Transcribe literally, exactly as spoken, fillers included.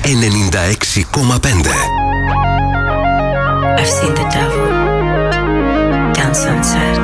ενενήντα έξι κόμμα πέντε. I've seen the devil down Sunset.